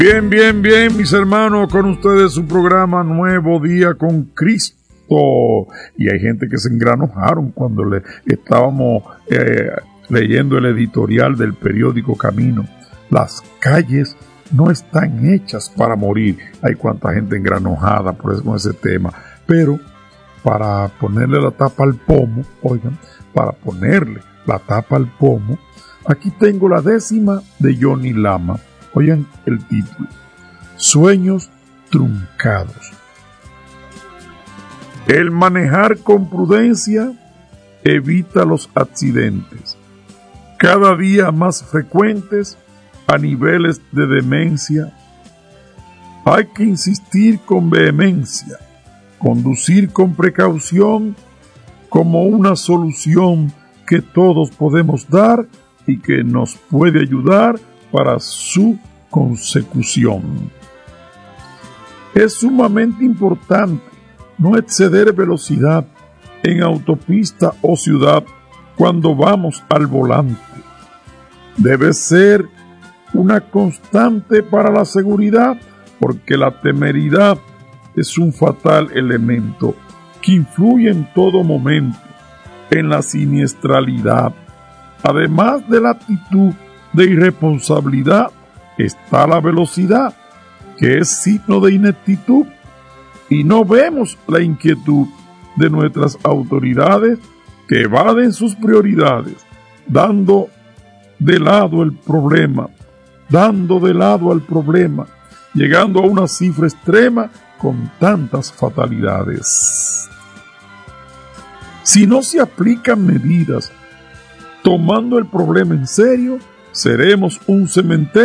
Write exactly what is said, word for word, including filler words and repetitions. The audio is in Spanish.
Bien, bien, bien, mis hermanos, con ustedes su programa Nuevo Día con Cristo. Y hay gente que se engranojaron cuando le estábamos eh, leyendo el editorial del periódico Camino. Las calles no están hechas para morir. Hay cuanta gente engranojada por eso, con ese tema. Pero para ponerle la tapa al pomo, oigan, para ponerle la tapa al pomo, aquí tengo la décima de Johnny Lama. Oigan el título: Sueños truncados. El manejar con prudencia evita los accidentes, cada día más frecuentes a niveles de demencia. Hay que insistir con vehemencia, conducir con precaución como una solución que todos podemos dar y que nos puede ayudar para su consecución. Es sumamente importante no exceder velocidad en autopista o ciudad cuando vamos al volante. Debe ser una constante para la seguridad, porque la temeridad es un fatal elemento que influye en todo momento en la siniestralidad. Además de la actitud de irresponsabilidad, está la velocidad, que es signo de ineptitud, y no vemos la inquietud de nuestras autoridades que evaden sus prioridades, dando de lado el problema, dando de lado al problema, llegando a una cifra extrema con tantas fatalidades. Si no se aplican medidas tomando el problema en serio, seremos un cementerio